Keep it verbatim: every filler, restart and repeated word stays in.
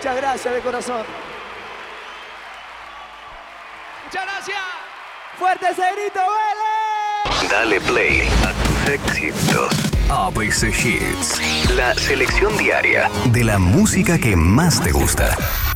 Muchas gracias de corazón. Muchas gracias. Fuerte ese grito, Vélez. Dale play a tus éxitos. A B C Hits. La selección diaria de la música que más te gusta.